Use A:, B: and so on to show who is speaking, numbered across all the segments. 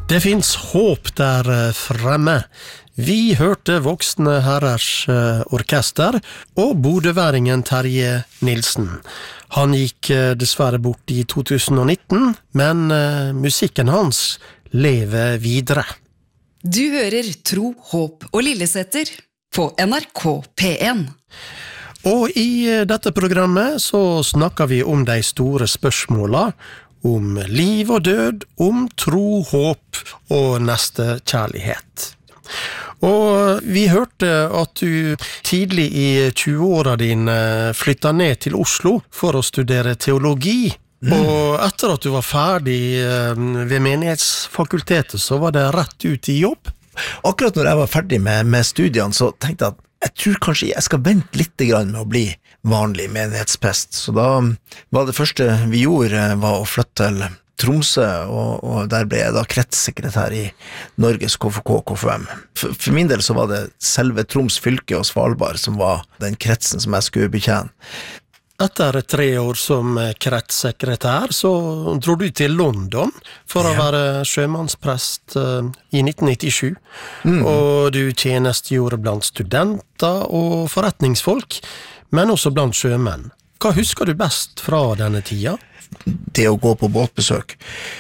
A: Det finns håp där fremme. Vi hørte Voksne Herrers orkester og bodøværingen Terje Nilsen. Han gikk dessverre bort i 2019, men musikken hans lever videre.
B: Du hører Tro, Håp og Lillesetter på NRK P1.
A: Og i dette programmet så snakker vi om de store spørsmålene, om liv og død, om tro, håp og neste kjærlighet. Og vi hørte at du tidlig i 20-åra dine flyttet ned til Oslo for å studere teologi. Og etter at du var ferdig ved menighetsfakultetet, så var det rett ut i jobb.
C: Akkurat når jeg var ferdig med studiene, så tenkte jeg at jeg tror kanskje jeg skal vente litt med å bli vanlig menighetsprest. Så da var det første vi gjorde var å flytte til Tromsø, og der ble jeg da kretssekretær i Norges KFK-KFM. For min del så var det selve Troms fylke og Svalbard som var den kretsen som jeg skulle betjene.
A: Etter 3 år som kretssekretær så dro du til London for å være sjømannsprest i 1997. Og du tjenestegjorde blant studenter og forretningsfolk, men også blant sjømenn. Hva husker du best fra denne tida?
C: Det å gå på båtbesøk.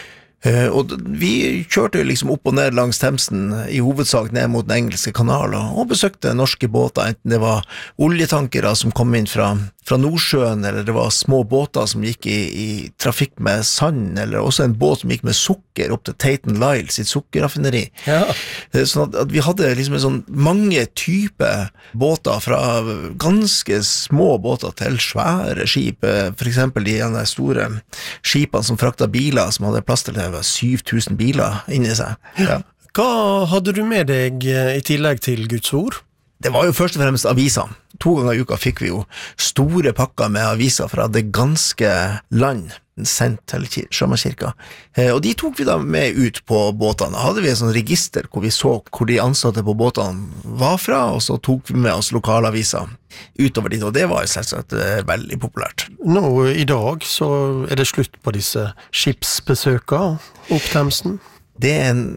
C: Og vi kjørte liksom opp og ned langs Themsen, i hovedsak ned mot den engelske kanalen, og besøkte norske båter, enten det var oljetankere som kom inn fra Nordsjøen, eller det var små båter som gikk i trafikk med sand, eller også en båt som gikk med sukker opp til Tate & Lyle sitt sukkerraffineri. Ja. Sånn at vi hadde liksom en sånn mange typer båter, fra ganske små båter til svære skip, for eksempel de store skipene som frakta biler, som hadde plass til 7000 biler inni seg. Ja.
A: Hva hadde du med deg i tillegg til Guds ord?
C: Det var jo først og fremst aviser. 2 ganger i uka fikk vi jo store pakker med aviser fra det ganske land, sendt til Sjømannskirka. Og de tok vi da med ut på båtene. Hadde vi et sånn register hvor vi så hvor de ansatte på båtene var fra, og så tok vi med oss lokalaviser utover dit, og det var jo selvsagt veldig populært.
A: Nå i dag så er det slutt på disse skipsbesøkene opp Themsen.
C: Det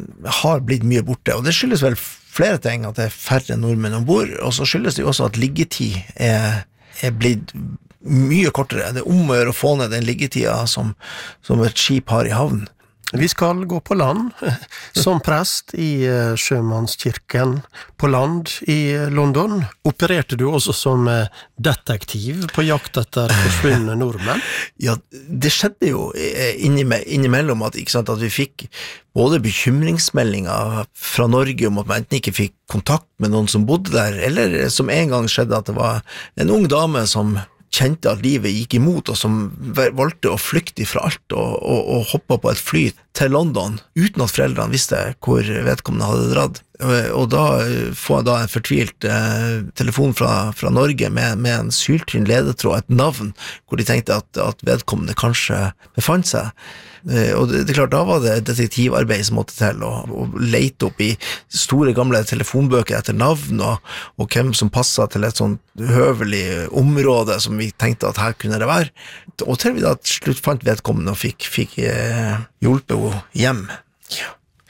C: har blitt mye borte, og det skyldes vel flere ting, at det er færre nordmenn ombord, og så skyldes det jo også at liggetid er blitt mye kortere. Det er om å gjøre å få ned den liggetida som et skip har i havn.
A: Vi skal gå på land som prest i Sjømannskirken på land i London. Opererte du også som detektiv på jakt etter forsvunne nordmenn?
C: Ja, det skjedde jo innimellom at vi fikk både bekymringsmeldinger fra Norge om at man enten ikke fikk kontakt med noen som bodde der, eller som en gang skjedde at det var en ung dame som kjente at livet gikk imot, og som valgte å flykte fra alt og hoppe på et fly til London, uten at foreldrene visste hvor vedkommende hadde dratt. Og da får jeg da en fortvilt telefon fra Norge med en syltynn ledetråd, et navn, hvor de tenkte at vedkommende kanskje befant seg. Og det er klart, da var det detektivarbeid som måtte til, og lete opp i store gamle telefonbøker etter navn, og hvem som passet til et sånt høvelig område som vi tenkte at her kunne det være. Og til vi da til slutt fant vedkommende og fikk hjulpet henne hjem. Ja.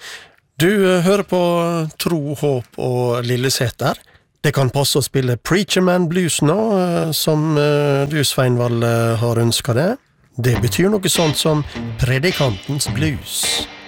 A: Du hører på Tro, Håp og Lillesetter. Det kan passe å spille Preacher Man Blues nå, som du, Sveinvald, har ønsket det. Det betyr noe sånt som Predikantens Blues.